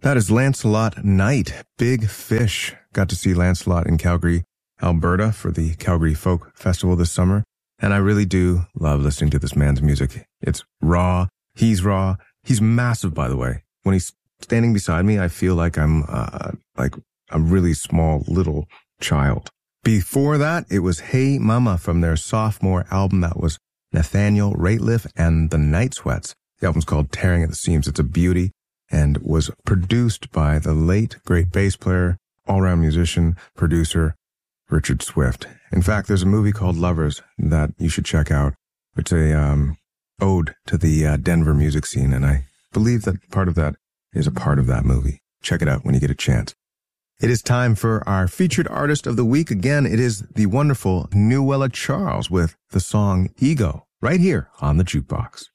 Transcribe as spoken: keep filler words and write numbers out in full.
That is Lancelot Knight, Big Fish. Got to see Lancelot in Calgary, Alberta for the Calgary Folk Festival this summer. And I really do love listening to this man's music. It's raw. He's raw. He's massive, by the way. When he's standing beside me, I feel like I'm uh, like a really small little child. Before that, it was Hey Mama from their sophomore album. That was Nathaniel Rateliff and the Night Sweats. The album's called Tearing at the Seams. It's a beauty and was produced by the late, great bass player, all-around musician, producer, Richard Swift. In fact, there's a movie called Lovers that you should check out. It's a um, ode to the uh, Denver music scene, and I believe that part of that is a part of that movie. Check it out when you get a chance. It is time for our featured artist of the week. Again, it is the wonderful Nuella Charles with the song Ego, right here on the Jukebox.